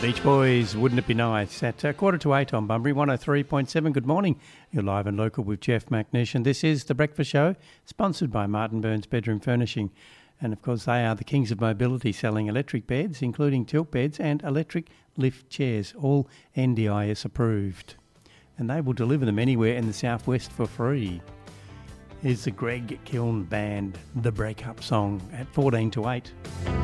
Beach Boys, wouldn't it be nice? At 7:45 on Bunbury, 103.7. Good morning. You're live and local with Jeff McNish, and this is The Breakfast Show, sponsored by Martin Burns Bedroom Furnishing. And, of course, they are the kings of mobility, selling electric beds, including tilt beds and electric lift chairs, all NDIS approved. And they will deliver them anywhere in the southwest for free. Here's the Greg Kiln Band, The Breakup Song, at 7:45.